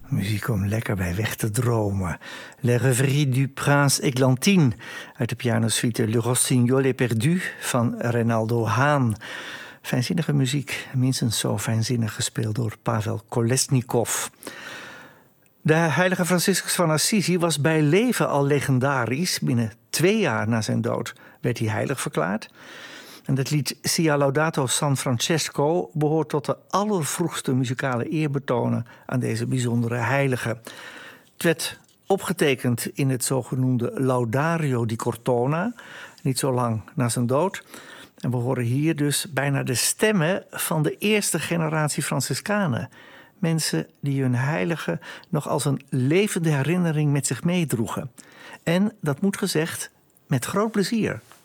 Muziek om lekker bij weg te dromen. Le Rêverie du Prince Églantine uit de pianosuite Le Rossignol est perdu van Reynaldo Haan. Fijnzinnige muziek, minstens zo fijnzinnig gespeeld door Pavel Kolesnikov. De heilige Franciscus van Assisi was bij leven al legendarisch. Binnen 2 jaar na zijn dood werd hij heilig verklaard. En het lied Sia Laudato San Francesco behoort tot de allervroegste muzikale eerbetonen aan deze bijzondere heilige. Het werd opgetekend in het zogenoemde Laudario di Cortona, niet zo lang na zijn dood. En we horen hier dus bijna de stemmen van de eerste generatie Franciscanen. Mensen die hun heilige nog als een levende herinnering met zich meedroegen. En, dat moet gezegd, met groot plezier.